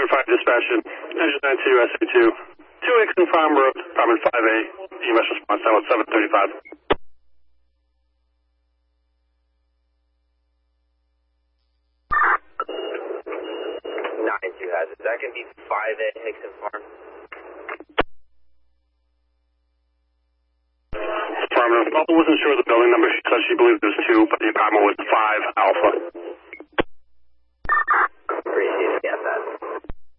5 dispatch, engine 92, SA2. 2 Exon Farm Road, apartment 5A, EMS response time was 7:35. 9-2 has it. Is that going to be 5A Hickson Farm? Affirmative. Mother wasn't sure of the building number. She said she believed it was 2, but the apartment was 5 Alpha.